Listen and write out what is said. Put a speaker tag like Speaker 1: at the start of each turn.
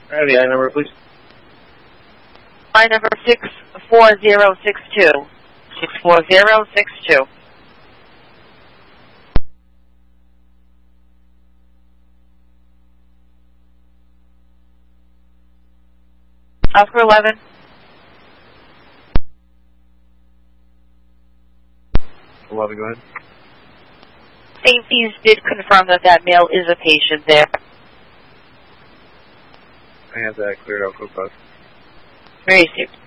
Speaker 1: The I number, please.
Speaker 2: I number 64062. 64062. Oscar 11.
Speaker 1: Go ahead.
Speaker 2: St. P's did confirm that male is a patient there.
Speaker 1: I have that cleared out for both.
Speaker 2: Very soon.